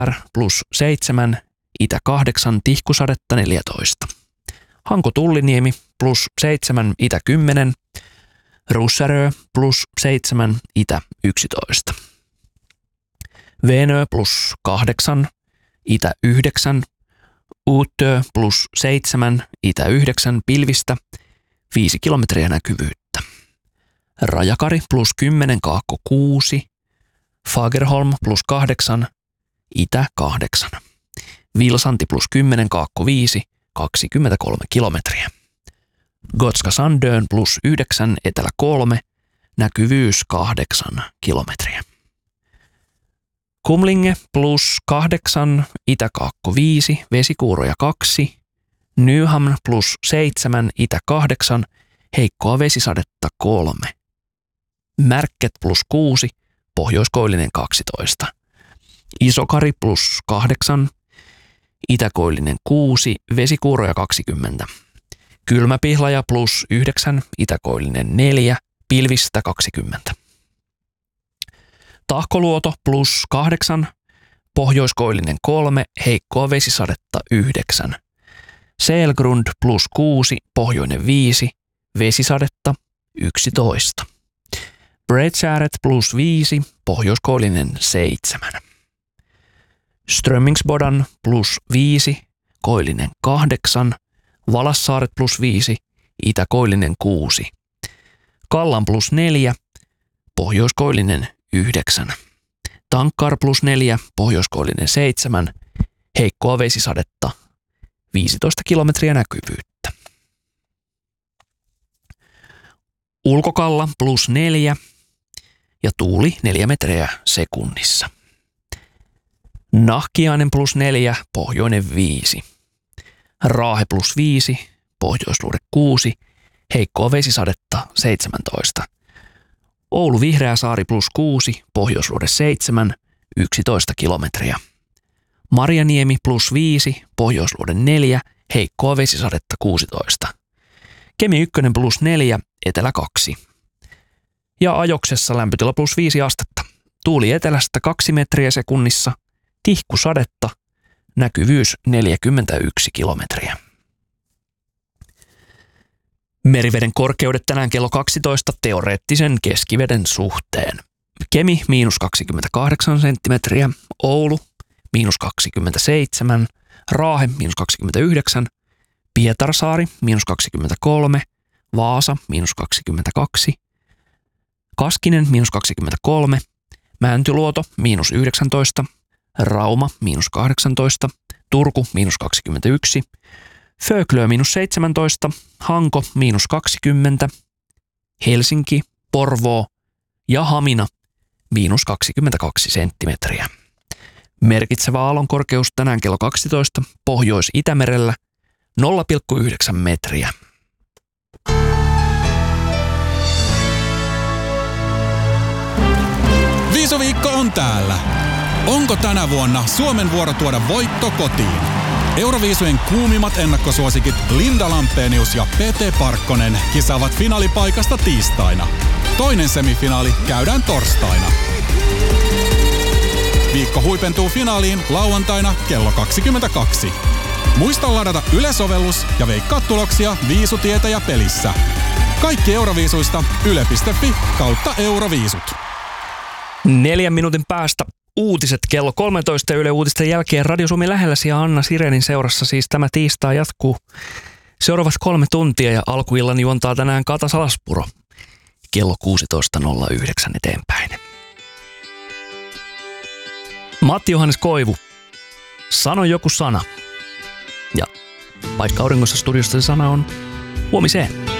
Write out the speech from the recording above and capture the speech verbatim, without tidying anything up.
plus seitsemän, itä kahdeksan, tihkusadetta neljätoista. Hanko Tulliniemi plus seitsemän, itä kymmenen. Russärö plus seitsemän, itä yksitoista. Veenö plus kahdeksan, itä yhdeksän. Uutö plus seitsemän, itä yhdeksän, pilvistä, viisi kilometriä näkyvyyttä. Rajakari plus kymmenen, kaakko kuusi. Fagerholm plus kahdeksan, itä kahdeksan. Vilsanti plus kymmenen, kaakko viisi, kaksikymmentäkolme kilometriä. Gotska Sandön plus yhdeksän, etelä kolme, näkyvyys kahdeksan kilometriä. Kumlinge plus kahdeksan, itä kaakko viisi, vesikuuroja kaksi. Nyhamn plus seitsemän, itä kahdeksan, heikkoa vesisadetta kolme. Märket plus kuusi, pohjoiskoillinen kaksitoista. Isokari plus kahdeksan, itäkoillinen kuusi, vesikuuroja kaksikymmentä. Kylmäpihlaja plus yhdeksän, itäkoillinen neljä, pilvistä kaksikymmentä. Tahkoluoto plus kahdeksan, pohjoiskoillinen kolme, heikkoa vesisadetta yhdeksän. Selgrund plus kuusi, pohjoinen viisi, vesisadetta yksitoista. Bredsäret plus viisi, pohjoiskoillinen seitsemän. Strömmingsbodan plus viisi, koillinen kahdeksan. Valassaaret plus viisi, itäkoillinen kuusi. Kallan plus neljä, pohjoiskoillinen yhdeksän. Tankkar plus neljä, pohjoiskoillinen seitsemän, heikkoa vesisadetta viisitoista kilometriä näkyvyyttä. Ulkokalla plus neljä ja tuuli neljä metriä sekunnissa. Nahkiainen plus neljä, pohjoinen viisi. Raahe plus viisi, pohjoisluode kuusi, heikkoa vesisadetta seitsemäntoista. Oulu Vihreäsaari plus kuusi, pohjoisluode seitsemän, yksitoista kilometriä. Marjaniemi plus viisi, pohjoisluode neljä, heikkoa vesisadetta kuusitoista. Kemi yksi plus neljä, etelä kaksi. Ja Ajoksessa lämpötila plus viisi astetta. Tuuli etelästä kaksi metriä sekunnissa, tihkusadetta, näkyvyys neljäkymmentäyksi kilometriä. Meriveden korkeudet tänään kello kaksitoista teoreettisen keskiveden suhteen. Kemi miinus kaksikymmentäkahdeksan senttimetriä, Oulu miinus kaksikymmentäseitsemän, Raahe miinus kaksikymmentäyhdeksän, Pietarsaari miinus kaksikymmentäkolme, Vaasa miinus kaksikymmentäkaksi, Kaskinen miinus kaksikymmentäkolme, Mäntyluoto miinus yhdeksäntoista, Rauma miinus kahdeksantoista, Turku miinus kaksikymmentäyksi, Föglö miinus seitsemäntoista, Hanko miinus kaksikymmentä, Helsinki, Porvoo ja Hamina miinus kaksikymmentäkaksi senttimetriä. Merkitsevä aallonkorkeus tänään kello kaksitoista Pohjois-Itämerellä nolla pilkku yhdeksän metriä. Viisuviikko on täällä. Onko tänä vuonna Suomen vuoro tuoda voitto kotiin? Euroviisujen kuumimmat ennakkosuosikit Linda Lampenius ja Pete Parkkonen kisaavat finaalipaikasta tiistaina. Toinen semifinaali käydään torstaina. Viikko huipentuu finaaliin lauantaina kello kaksikymmentäkaksi. Muista ladata Yle-sovellus ja veikkaa tuloksia Viisutietäjä pelissä. Kaikki Euroviisuista yle piste fi kautta Euroviisut. Neljän minuutin päästä uutiset kello kolmetoista Yle Uutisten jälkeen Radio Suomi lähelläsi ja Anna Sirenin seurassa siis tämä tiistai jatkuu seuraavat kolme tuntia ja alkuillan juontaa tänään Kata Salaspuro kello kuusitoista nolla yhdeksän eteenpäin. Matti Johannes Koivu, sano joku sana. Ja vaikka auringossa studiosta se sana on huomiseen.